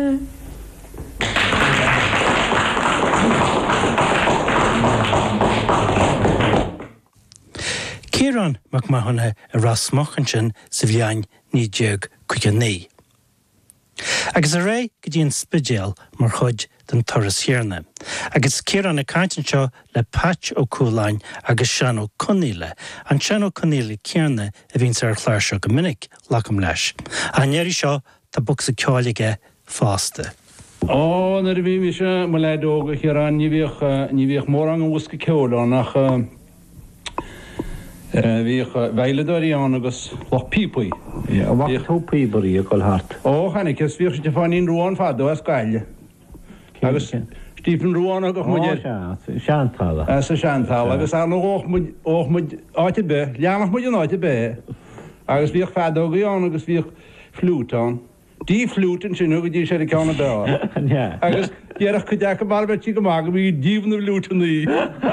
Ciarán mac maithne a rasmachan sin sa bhleain ní déag chuige ní. Agus a ré go dtíon spidéal mar chuid den toras chéarna. Agus ciarán na caiintean seo le Pat Ó Cualáin agus Sean Ó Conaille, an Sean Ó Conaille céarna a bhíonn ar chláir seo go minic lacham leis. A neirí seo tá bug sa ceáige fásta. Ó, na bhí mi se mo le dóga chéarán ní bhíoh mór an bhuasca ceolán nach bhíoh bheiledáíán agus loch pípaí. Bhach tú píbarí a goil hart. Ó, chanig, cos bhíoh se fáín rúán fadó a scaile. Agus Stephen Rúán agach muidir. Seantála. Sa seantála, agus ar óchmuid áite be, leanach muid an áite be. Agus bhíoh fadógaíán agus bhíoh flútán. Dí flútan sin go dtí sé a ceanna dá. Agus dhearach chu deacha barbetí go mága bhí díomna flútan í.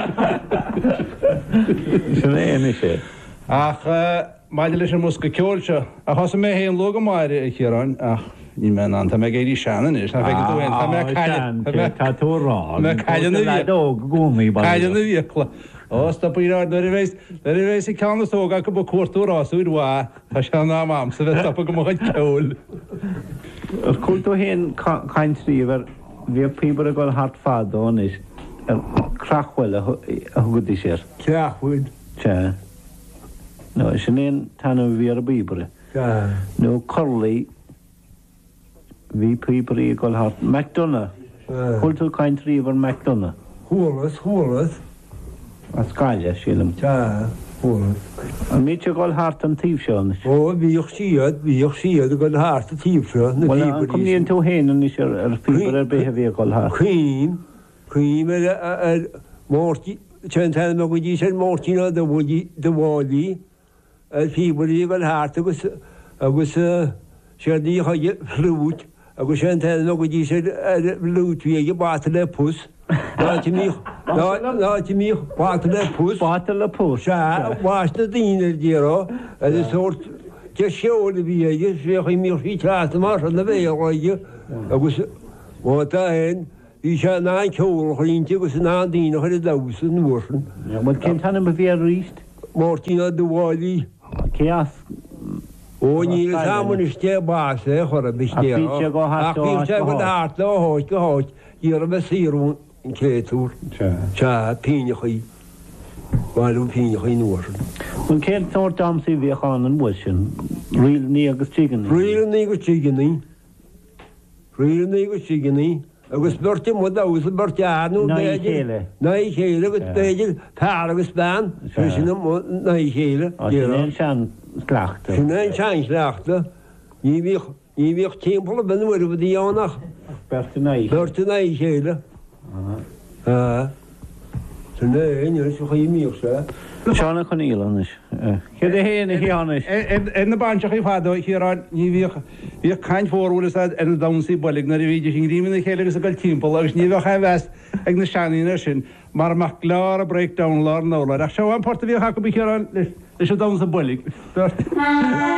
Sin éana sé. Ach, maidir leis an musca ceolse, a thosa mé héon loga máire a chéarán, ach, ní me an, tá me géirí seanan is, na feice dúin, tá me caiilean. Tá tú rá. Me caiilean na bhíoch. Caiilean na bhíochla. Ó, stoppa í rád, na réis i ceanna tóga go bo cuartú rásúid bhá, tá se ná mám, sa bheith stoppa go mhaid ceol. Cúil tú héon caintríomhar bhíoh píbar a goil hart fadón is crachhfuil a thugad is sér. Ceachhuid. Te. No, sin éon tanna bhí ar a bíbare. No, Corlaí bhí píbarí a goil hart. McDonagh. Cúil tú caintríomhar McDonagh. Húlas. A scaile sílam. Te, húlas. An míid a goil hart an tíb seán. Ó, bhíoh siad a goil hart a tíb seo. Well, an cumníonn tú héanaan is ar píbar ar béthe bhí a goil hart. Cuím ar mórtí, teantail me go dtí sé mórtína do bháilí, ar píbarí a goil hart agus séadí chuige flút, agus teantail me go dtí sé ar flútví a báta le pus. Náti mí báta le pus. Báta le pus. Se, bhásta dtíine dírá, a sort de seola bhíige, sécha mí fí tráta mar na bhéige, agus báta hain, hí se ná ceol chuínte agus ná dtíine chuir dása nuairsan. Well, cén tanna a bhí ar ríist? Mórtína do bháilí. Céas? Ó, níl saman isté bása chur a bisté. Ach bhí se go hart le háit go háit, díar a bheith síarún in cléitúr. Se, píine chuí. Bhilú píine chuí nuairsan. Well, cén tóir damsaí bhíochán an bhuiil sin? Rial ní agus tíganí? Rial ní agus tíganí. Agus berti mu dása berti anú Naí chéile. Naí chéile agus béidir pár agus bán sinna naí chéile. Sin sean slachta. Sinna sean slachta. Ní bhíoh timppla ben nuair a dtíánach. Berti naí. Berti naí chéile. Sinna éon chu míoch se. Seánna Conaille anis. Chéad a héana a cheannis. En na banseach í fadó chéarán ní bhíoh caiint fórúlas an damsaí bolig na bhíidir sin ríimena chéile agus a goil timppla agus ní bheith chaimhheas ag na seanína sin mar amach lár a breakdown lár nóla. Ach seo an porta bhíoh haca bí chéarán leis a damsa bolig.